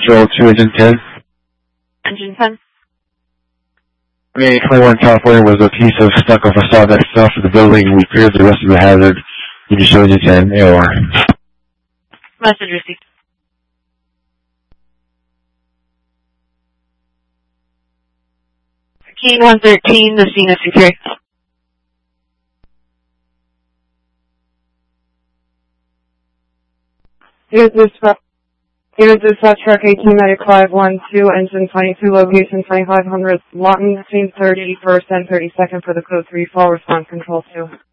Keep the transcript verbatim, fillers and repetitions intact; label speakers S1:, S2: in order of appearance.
S1: Control two, Engine ten.
S2: Engine ten.
S1: May twenty-one California was a piece of stucco facade that fell for the building and we cleared the rest of the hazard. You can show Engine ten, A O R.
S2: Message received. Key one thirteen, the scene is secure.
S3: Here's dispatch. Here's dispatch truck eighteen medic five one two, engine twenty-two, location twenty-five hundred, Lawton, scene thirty-first and thirty-second for the code three fall, response control two.